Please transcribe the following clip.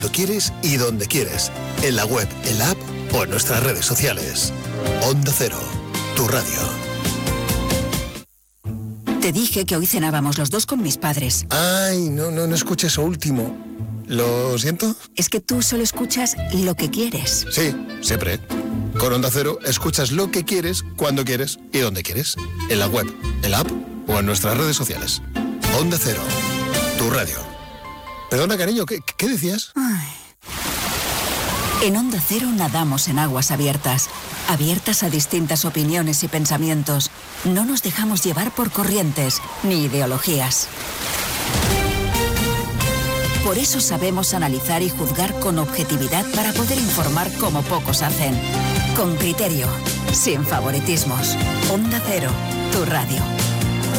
Lo quieres y donde quieres. En la web, en la app o en nuestras redes sociales. Onda Cero, tu radio. Te dije que hoy cenábamos los dos con mis padres. Ay, no escuché eso último. ¿Lo siento? Es que tú solo escuchas lo que quieres. Sí, siempre. Con Onda Cero escuchas lo que quieres, cuando quieres y donde quieres. En la web, en la app o en nuestras redes sociales. Onda Cero, tu radio. Perdona, cariño, ¿qué decías? Ay. En Onda Cero nadamos en aguas abiertas. Abiertas a distintas opiniones y pensamientos. No nos dejamos llevar por corrientes ni ideologías. Por eso sabemos analizar y juzgar con objetividad para poder informar como pocos hacen. Con criterio, sin favoritismos. Onda Cero, tu radio.